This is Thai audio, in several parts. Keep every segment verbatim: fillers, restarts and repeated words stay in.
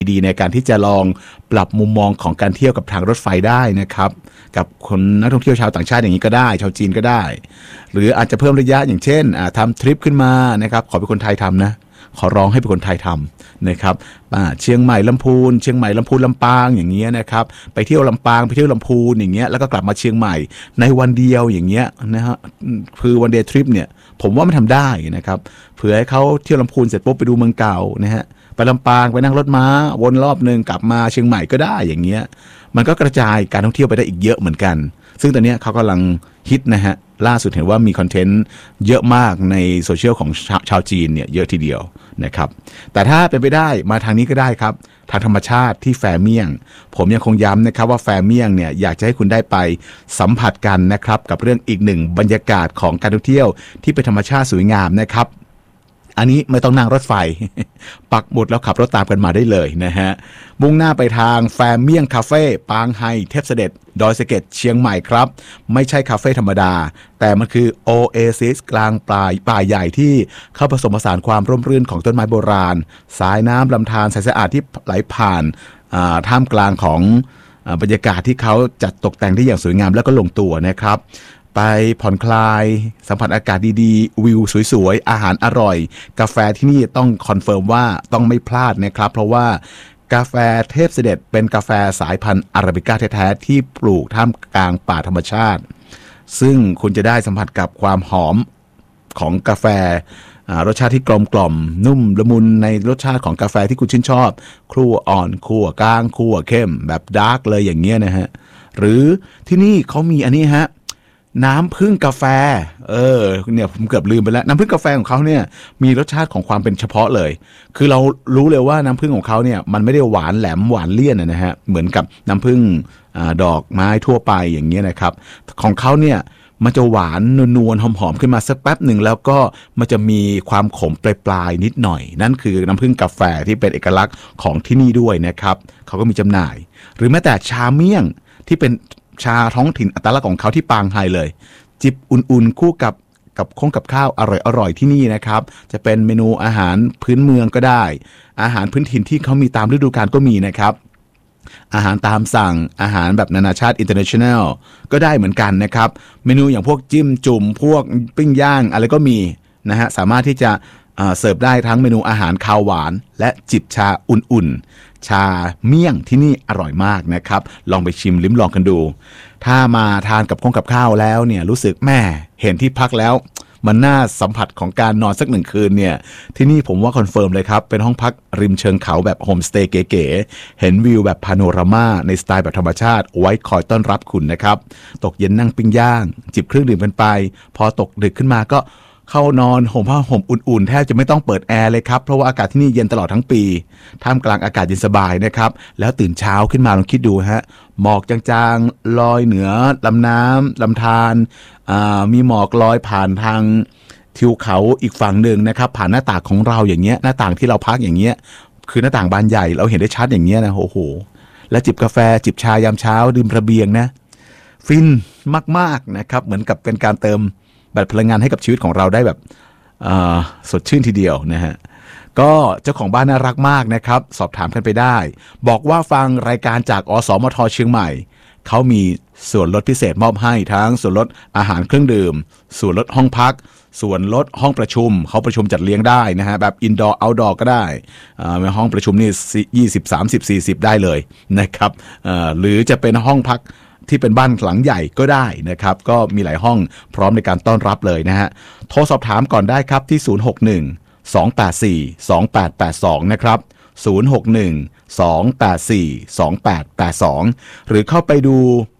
ดีในการที่จะลองปรับมุมมองของการเที่ยวกับทางรถไฟได้นะครับกับคนนักท่องเที่ยวชาวต่างชาติอย่างนี้ก็ได้ชาวจีนก็ได้หรืออาจจะเพิ่มระยะอย่างเช่นทำทริปขึ้นมานะครับขอเป็นคนไทยทำนะขอร้องให้เป็นคนไทยทำนะครับเชียงใหม่ลำพูนเชียงใหม่ลำพูนลำปางอย่างเงี้ยนะครับไปเที่ยวลำปางไปเที่ยวลำพูนอย่างเงี้ยแล้วก็กลับมาเชียงใหม่ในวันเดียวอย่างเงี้ยนะฮะคือวันเดย์ทริปเนี่ยผมว่ามันทำได้นะครับเผื่อให้เขาเที่ยวลำพูนเสร็จปุ๊บไปดูเมืองเก่านะฮะไปลำปางไปนั่งรถม้าวนรอบนึงกลับมาเชียงใหม่ก็ได้อย่างเงี้ยมันก็กระจายการท่องเที่ยวไปได้อีกเยอะเหมือนกันซึ่งตอนนี้เขากำลังฮิตนะฮะล่าสุดเห็นว่ามีคอนเทนต์เยอะมากในโซเชียลของชาวจีนเนี่ยเยอะทีเดียวนะครับแต่ถ้าเป็นไปได้มาทางนี้ก็ได้ครับทางธรรมชาติที่แฟเมียงผมยังคงย้ำนะครับว่าแฟเมียงเนี่ยอยากจะให้คุณได้ไปสัมผัสกันนะครับกับเรื่องอีกหนึ่งบรรยากาศของการท่องเที่ยวที่เป็นธรรมชาติสวยงามนะครับอันนี้ไม่ต้องนั่งรถไฟ ปักหมุดแล้วขับรถตามกันมาได้เลยนะฮะมุ่งหน้าไปทางแฟเมียงคาเฟ่ปางไฮเทพเสด็จดอยสะเก็ดเชียงใหม่ครับไม่ใช่คาเฟ่ธรรมดาแต่มันคือโอเอซิสกลางป่าป่าใหญ่ที่เข้าผสมผสานความร่มรื่นของต้นไม้โบราณสายน้ำลำธารใสสะอาดที่ไหลผ่านท่ามกลางของบรรยากาศที่เขาจัดตกแต่งได้อย่างสวยงามแล้วก็ลงตัวนะครับไปผ่อนคลายสัมผัสอากาศดีๆวิวสวยๆอาหารอร่อยกาแฟที่นี่ต้องคอนเฟิร์มว่าต้องไม่พลาดนะครับเพราะว่ากาแฟเทพเสด็จเป็นกาแฟสายพันธุ์อาราบิก้าแท้ๆที่ปลูกท่ามกลางป่าธรรมชาติซึ่งคุณจะได้สัมผัสกับความหอมของกาแฟรสชาติที่กลมกล่อมนุ่มละมุนในรสชาติของกาแฟที่คุณชื่นชอบคั่วอ่อนคั่วกลางคั่วเข้มแบบดาร์กเลยอย่างเงี้ยนะฮะหรือที่นี่เขามีอันนี้ฮะน้ำผึ้งกาแฟเออเนี่ยผมเกือบลืมไปแล้วน้ำผึ้งกาแฟของเขาเนี่ยมีรสชาติของความเป็นเฉพาะเลยคือเรารู้เลยว่าน้ำผึ้งของเขาเนี่ยมันไม่ได้หวานแหลมหวานเลี่ยนนะฮะเหมือนกับน้ำผึ้งดอกไม้ทั่วไปอย่างเงี้ยนะครับของเขาเนี่ยมันจะหวานนวลๆหอมๆขึ้นมาสักแป๊บหนึ่งแล้วก็มันจะมีความขมปลายๆนิดหน่อยนั่นคือน้ำผึ้งกาแฟที่เป็นเอกลักษณ์ของที่นี่ด้วยนะครับเขาก็มีจำหน่ายหรือแม้แต่ชาเมี่ยงที่เป็นชาท้องถิ่นอัตลักษณ์ของเขาที่ปางไฮเลยจิบอุ่นๆคู่กับกับข้องกับข้าวอร่อยๆที่นี่นะครับจะเป็นเมนูอาหารพื้นเมืองก็ได้อาหารพื้นถิ่นที่เขามีตามฤดูกาลก็มีนะครับอาหารตามสั่งอาหารแบบนานาชาติ international ก็ได้เหมือนกันนะครับเมนูอย่างพวกจิ้มจุ่มพวกปิ้งย่างอะไรก็มีนะฮะสามารถที่จะเสิร์ฟได้ทั้งเมนูอาหารคาวหวานและจิบชาอุ่นๆชาเมี่ยงที่นี่อร่อยมากนะครับลองไปชิมลิ้มลองกันดูถ้ามาทานกับข้องกับข้าวแล้วเนี่ยรู้สึกแม่เห็นที่พักแล้วมันน่าสัมผัสของการนอนสักหนึ่งคืนเนี่ยที่นี่ผมว่าคอนเฟิร์มเลยครับเป็นห้องพักริมเชิงเขาแบบโฮมสเตย์เก๋ๆเห็นวิวแบบพาโนรามาในสไตล์แบบธรรมชาติไว้คอยต้อนรับคุณนะครับตกเย็นนั่งปิ้งย่างจิบเครื่องดื่มกันไปพอตกดึกขึ้นมาก็เข้านอนห่มผ้าห่มอุ่นๆแทบจะไม่ต้องเปิดแอร์เลยครับเพราะว่าอากาศที่นี่เย็นตลอดทั้งปีท่ามกลางอากาศเย็นสบายนะครับแล้วตื่นเช้าขึ้นมาลองคิดดูฮะหมอกจางๆลอยเหนือลำน้ำลำธารมีหมอกลอยผ่านทางทิวเขาอีกฝั่งหนึ่งนะครับผ่านหน้าต่างของเราอย่างเงี้ยหน้าต่างที่เราพักอย่างเงี้ยคือหน้าต่างบานใหญ่เราเห็นได้ชัดอย่างเงี้ยนะโอ้โหแล้วจิบกาแฟจิบชายามเช้าดื่มระเบียงนะฟินมากๆนะครับเหมือนกับเป็นการเติมแบตพลังงานให้กับชีวิตของเราได้แบบสดชื่นทีเดียวนะฮะก็เจ้าของบ้านน่ารักมากนะครับสอบถามกันไปได้บอกว่าฟังรายการจากอสมทเชียงใหม่เขามีส่วนลดพิเศษมอบให้ทั้งส่วนลดอาหารเครื่องดื่มส่วนลดห้องพักส่วนลดห้องประชุมเขาประชุมจัดเลี้ยงได้นะฮะแบบอินดอร์เอาท์ดอร์ก็ได้ในห้องประชุมนี่ยี่สิบ สามสิบ สี่สิบได้เลยนะครับหรือจะเป็นห้องพักที่เป็นบ้านหลังใหญ่ก็ได้นะครับก็มีหลายห้องพร้อมในการต้อนรับเลยนะฮะโทรสอบถามก่อนได้ครับที่ศูนย์ หก หนึ่ง สอง แปด สี่ สอง แปด แปด สองนะครับศูนย์ หก หนึ่ง สอง แปด สี่ สอง แปด แปด สองหรือเข้าไปดู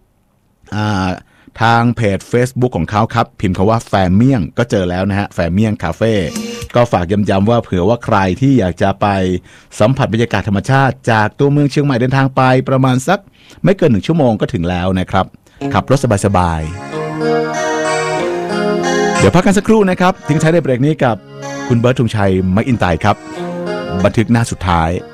ทางเพจ Facebook ของเขาครับพิมพ์คำว่าแฟเมี่ยงก็เจอแล้วนะฮะแฟเมี่ยงคาเฟ่ก็ฝากย้ำๆว่าเผื่อว่าใครที่อยากจะไปสัมผัสบรรยากาศธรรมชาติจากตัวเมืองเชียงใหม่เดินทางไปประมาณสักไม่เกินหนึ่งชั่วโมงก็ถึงแล้วนะครับขับรถสบายๆเดี๋ยวพักกันสักครู่นะครับทิ้งท้ายในเบรกนี้กับคุณเบิร์ต ธงชัย ไมค์อินไตครับบันทึกหน้าสุดท้าย